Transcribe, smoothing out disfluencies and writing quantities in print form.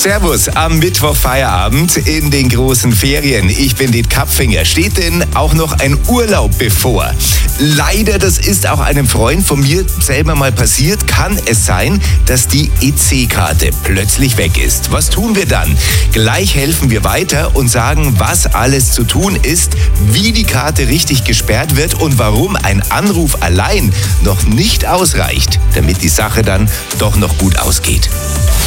Servus am Mittwoch-Feierabend in den großen Ferien. Ich bin Diet Kapfinger. Steht denn auch noch ein Urlaub bevor? Leider, das ist auch einem Freund von mir selber mal passiert, kann es sein, dass die EC-Karte plötzlich weg ist. Was tun wir dann? Gleich helfen wir weiter und sagen, was alles zu tun ist, wie die Karte richtig gesperrt wird und warum ein Anruf allein noch nicht ausreicht, damit die Sache dann doch noch gut ausgeht.